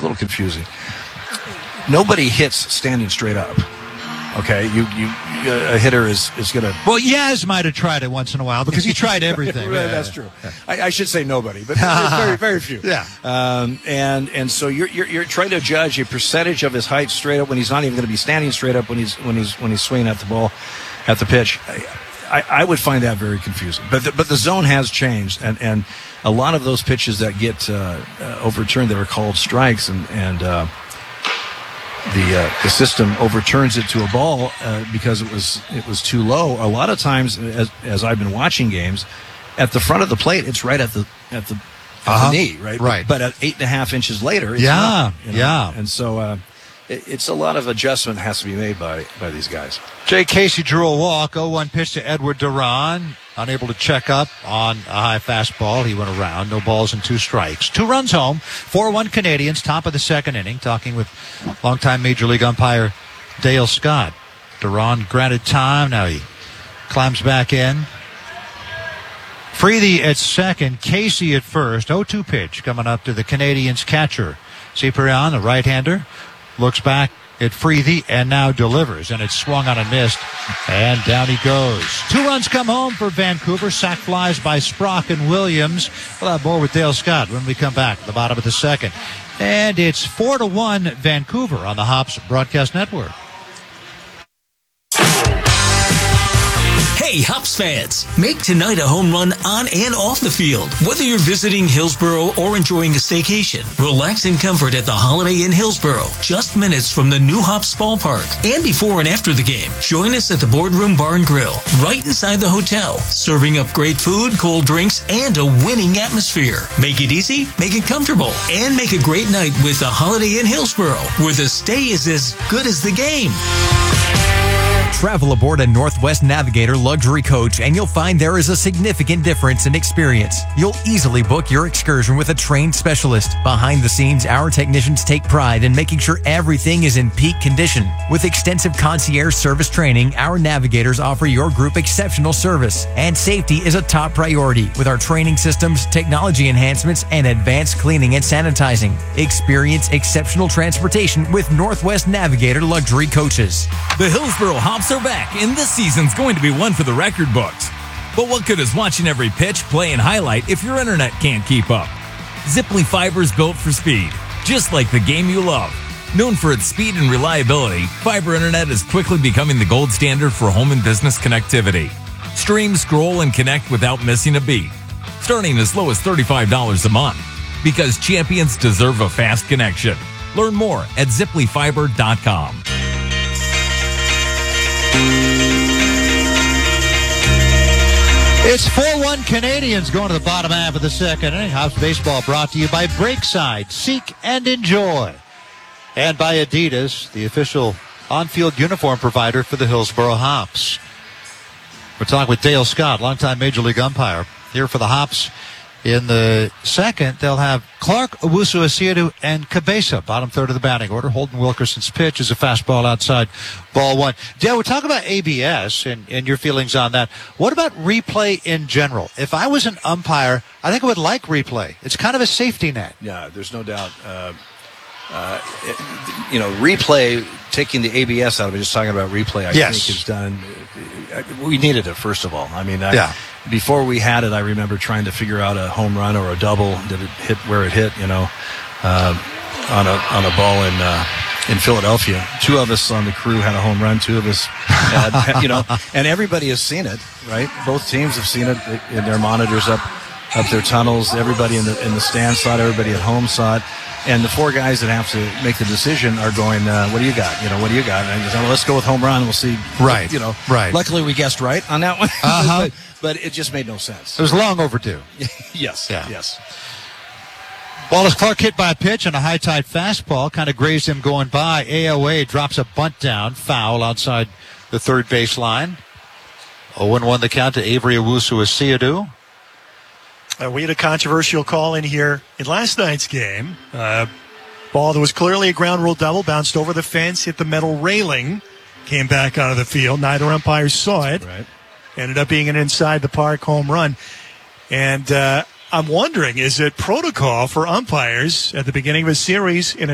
a little confusing. Nobody hits standing straight up. Okay, a hitter is going to... Well, Yaz might have tried it once in a while because he tried everything. Right, that's true. I should say nobody, but very, very few. Yeah. And so you're trying to judge a percentage of his height straight up when he's not even going to be standing straight up when he's swinging at the ball, at the pitch. I would find that very confusing. But the zone has changed, and a lot of those pitches that get overturned that are called strikes, and the system overturns it to a ball because it was too low. A lot of times, as I've been watching games, at the front of the plate, it's right at the knee, right? Right. But at 8.5 inches later, it's not, And so it's a lot of adjustment has to be made by these guys. Jay Casey drew a walk. 0-1 pitch to Edward Duran. Unable to check up on a high fastball. He went around. No balls and 2 strikes. 2 runs home. 4-1 Canadians. Top of the second inning. Talking with longtime Major League umpire Dale Scott. Duran granted time. Now he climbs back in. Freedy at second. Casey at first. 0-2 pitch coming up to the Canadians catcher. Ciprian, the right-hander, looks back at Freedy and now delivers, and it's swung on and missed, and down he goes. 2 runs come home for Vancouver. Sac flies by Sprock and Williams. We'll have more with Dale Scott when we come back at the bottom of the second. And it's 4-1 Vancouver on the Hops Broadcast Network. Hey, Hops fans, make tonight a home run on and off the field. Whether you're visiting Hillsboro or enjoying a staycation, relax in comfort at the Holiday Inn Hillsboro, just minutes from the new Hops ballpark. And before and after the game, join us at the Boardroom Bar and Grill, right inside the hotel, serving up great food, cold drinks, and a winning atmosphere. Make it easy, make it comfortable, and make a great night with the Holiday Inn Hillsboro, where the stay is as good as the game. Travel aboard a Northwest Navigator luxury coach and you'll find there is a significant difference in experience. You'll easily book your excursion with a trained specialist. Behind the scenes, our technicians take pride in making sure everything is in peak condition. With extensive concierge service training, our navigators offer your group exceptional service. And safety is a top priority with our training systems, technology enhancements, and advanced cleaning and sanitizing. Experience exceptional transportation with Northwest Navigator luxury coaches. The Hillsboro Hops are back, and this season's going to be one for the record books. But what good is watching every pitch, play, and highlight if your internet can't keep up? Ziply Fiber's built for speed, just like the game you love. Known for its speed and reliability, fiber internet is quickly becoming the gold standard for home and business connectivity. Stream, scroll, and connect without missing a beat. Starting as low as $35 a month. Because champions deserve a fast connection. Learn more at ziplyfiber.com. It's 4-1 Canadians going to the bottom half of the second inning. Hops Baseball brought to you by Breakside. Seek and enjoy. And by Adidas, the official on-field uniform provider for the Hillsboro Hops. We're talking with Dale Scott, longtime Major League umpire, here for the Hops. In the second, they'll have Clark, Owusu-Asiedu, and Cabeza, bottom third of the batting order. Holden Wilkerson's pitch is a fastball outside, ball 1. Dale, we're talking about ABS and your feelings on that. What about replay in general? If I was an umpire, I think I would like replay. It's kind of a safety net. Yeah, there's no doubt. Replay, taking the ABS out of it, just talking about replay, I think is done. We needed it, first of all. I mean, before we had it, I remember trying to figure out a home run or a double. Did it hit where it hit, on a ball in Philadelphia. 2 of us on the crew had a home run. 2 of us had, and everybody has seen it, right? Both teams have seen it in their monitors up their tunnels. Everybody in the stand saw it. Everybody at home saw it. And the 4 guys that have to make the decision are going, what do you got? What do you got? And I said, well, let's go with home run. We'll see. Right. Right. Luckily, we guessed right on that one. But it just made no sense. It was long overdue. Yes. Yeah. Yes. Wallace Clark hit by a pitch and a high-tide fastball. Kind of grazed him going by. AOA drops a bunt down. Foul outside the third base line. 0-1 the count to Avery Owusu-Asiedu. We had a controversial call in here in last night's game. Ball that was clearly a ground rule double, bounced over the fence, hit the metal railing, came back out of the field. Neither umpire saw it. Right. Ended up being an inside the park home run. And I'm wondering, is it protocol for umpires at the beginning of a series in a